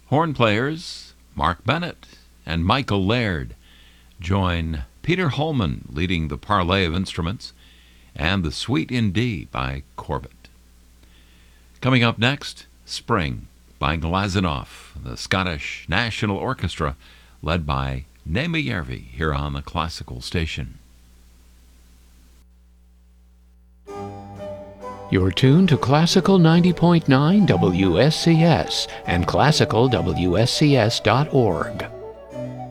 Horn players Mark Bennett and Michael Laird join Peter Holman leading the parley of instruments and the Suite in D by Corbett. Coming up next, Spring by Glazunov, the Scottish National Orchestra led by Naima Järvi here on the Classical Station. You're tuned to Classical 90.9 WSCS and classicalwscs.org.